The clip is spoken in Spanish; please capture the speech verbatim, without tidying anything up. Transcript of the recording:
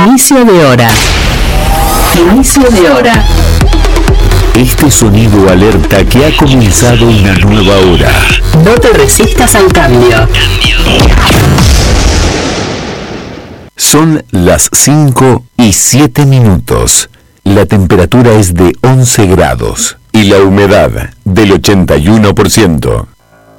Inicio de hora. Inicio de hora. Este sonido alerta que ha comenzado una nueva hora. No te resistas al cambio. Son las cinco y siete minutos. La temperatura es de once grados y la humedad del ochenta y uno por ciento.